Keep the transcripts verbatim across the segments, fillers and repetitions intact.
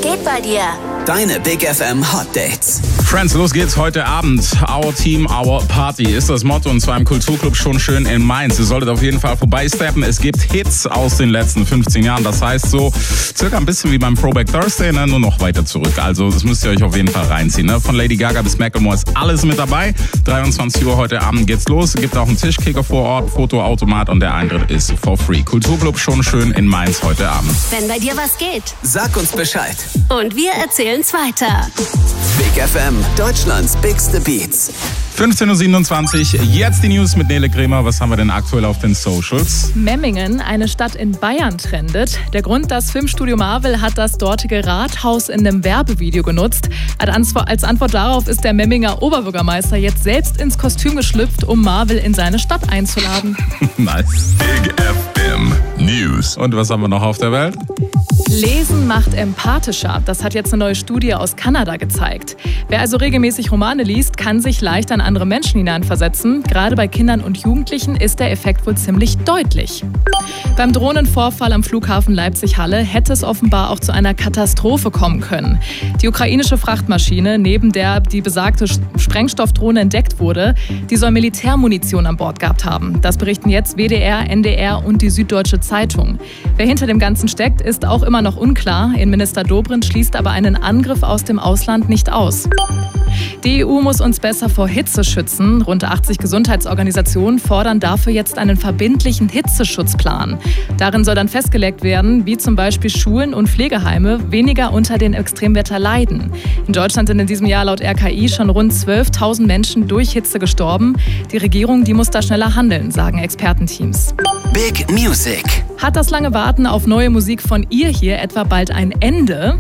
geht bei dir? Deine Big F M Hot Dates. Friends, los geht's heute Abend. Our Team, Our Party ist das Motto, und zwar im Kulturclub Schon Schön in Mainz. Ihr solltet auf jeden Fall vorbeisteppen. Es gibt Hits aus den letzten fünfzehn Jahren. Das heißt so circa ein bisschen wie beim Throwback Thursday, ne? Nur noch weiter zurück. Also das müsst ihr euch auf jeden Fall reinziehen. Ne? Von Lady Gaga bis Macklemore ist alles mit dabei. dreiundzwanzig Uhr heute Abend geht's los. Es gibt auch einen Tischkicker vor Ort, Fotoautomat, und der Eintritt ist for free. Kulturclub Schon Schön in Mainz heute Abend. Wenn bei dir was geht. Sag uns Bescheid. Und wir erzählen's weiter. Big F M, Deutschlands bigste Beats. fünfzehn Uhr siebenundzwanzig, jetzt die News mit Nele Kremer. Was haben wir denn aktuell auf den Socials? Memmingen, eine Stadt in Bayern, trendet. Der Grund, das Filmstudio Marvel hat das dortige Rathaus in einem Werbevideo genutzt. Als Antwort darauf ist der Memminger Oberbürgermeister jetzt selbst ins Kostüm geschlüpft, um Marvel in seine Stadt einzuladen. Nice. Big F M News. Und was haben wir noch auf der Welt? Lesen macht empathischer. Das hat jetzt eine neue Studie aus Kanada gezeigt. Wer also regelmäßig Romane liest, kann sich leicht an andere Menschen hineinversetzen. Gerade bei Kindern und Jugendlichen ist der Effekt wohl ziemlich deutlich. Beim Drohnenvorfall am Flughafen Leipzig-Halle hätte es offenbar auch zu einer Katastrophe kommen können. Die ukrainische Frachtmaschine, neben der die besagte Sprengstoffdrohne entdeckt wurde, die soll Militärmunition an Bord gehabt haben. Das berichten jetzt W D R, N D R und die Süddeutsche Zeitung. Wer hinter dem Ganzen steckt, ist auch immer noch unklar. Innenminister Dobrindt schließt aber einen Angriff aus dem Ausland nicht aus. Die E U muss uns besser vor Hitze schützen. Rund achtzig Gesundheitsorganisationen fordern dafür jetzt einen verbindlichen Hitzeschutzplan. Darin soll dann festgelegt werden, wie zum Beispiel Schulen und Pflegeheime weniger unter den Extremwetter leiden. In Deutschland sind in diesem Jahr laut R K I schon rund zwölftausend Menschen durch Hitze gestorben. Die Regierung, die muss da schneller handeln, sagen Expertenteams. Big Music. Hat das lange Warten auf neue Musik von ihr hier etwa bald ein Ende?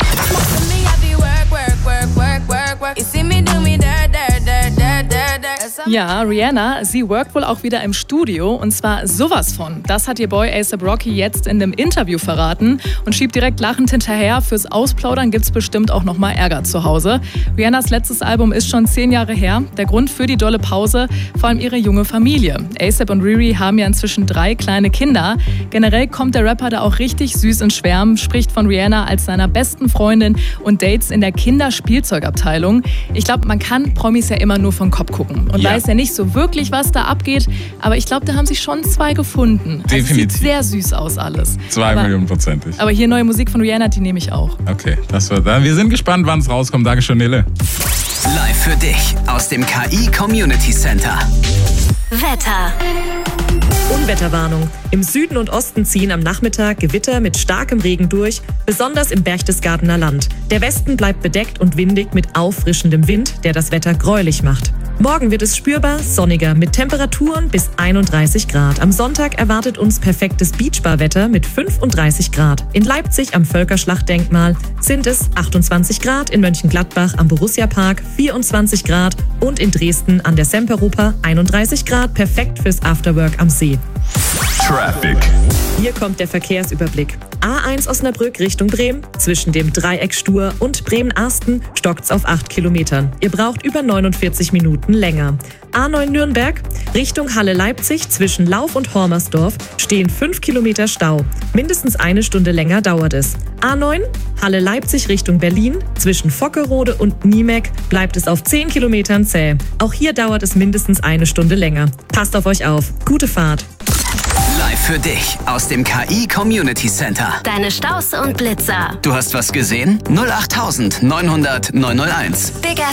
Ja, Rihanna, sie workt wohl auch wieder im Studio, und zwar sowas von. Das hat ihr Boy A$AP Rocky jetzt in einem Interview verraten und schiebt direkt lachend hinterher. Fürs Ausplaudern gibt's bestimmt auch noch mal Ärger zu Hause. Rihannas letztes Album ist schon zehn Jahre her. Der Grund für die dolle Pause, vor allem ihre junge Familie. A$AP und Riri haben ja inzwischen drei kleine Kinder. Generell kommt der Rapper da auch richtig süß ins Schwärmen, spricht von Rihanna als seiner besten Freundin und Dates in der Kinderspielzeugabteilung. Ich glaube, man kann Promis ja immer nur vom Kopf gucken und ja. weiß ja nicht so wirklich, was da abgeht. Aber ich glaube, da haben sich schon zwei gefunden. Also definitiv. sieht sehr süß aus alles. Zwei aber, Millionen prozentig. Aber hier neue Musik von Rihanna, die nehme ich auch. Okay, das wird dann. Wir sind gespannt, wann es rauskommt. Dankeschön, Nele. Live für dich aus dem K I Community Center. Wetter. Unwetterwarnung. Im Süden und Osten ziehen am Nachmittag Gewitter mit starkem Regen durch, besonders im Berchtesgadener Land. Der Westen bleibt bedeckt und windig mit auffrischendem Wind, der das Wetter gräulich macht. Morgen wird es spürbar sonniger mit Temperaturen bis einunddreißig Grad. Am Sonntag erwartet uns perfektes Beachbar-Wetter mit fünfunddreißig Grad. In Leipzig am Völkerschlachtdenkmal sind es achtundzwanzig Grad, in Mönchengladbach am Borussia-Park vierundzwanzig Grad und in Dresden an der Semperoper einunddreißig Grad, perfekt fürs Afterwork am See. Traffic. Hier kommt der Verkehrsüberblick. A eins Osnabrück Richtung Bremen. Zwischen dem Dreieck Stur und Bremen-Arsten stockt's auf acht Kilometern. Ihr braucht über neunundvierzig Minuten länger. A neun Nürnberg Richtung Halle-Leipzig zwischen Lauf und Hormersdorf stehen fünf Kilometer Stau. Mindestens eine Stunde länger dauert es. A neun Halle-Leipzig Richtung Berlin zwischen Vockerode und Niemek bleibt es auf zehn Kilometern zäh. Auch hier dauert es mindestens eine Stunde länger. Passt auf euch auf. Gute Fahrt. Live für dich aus dem K I Community Center. Deine Staus und Blitzer. Du hast was gesehen? null acht neunhundert neunhunderteins. Big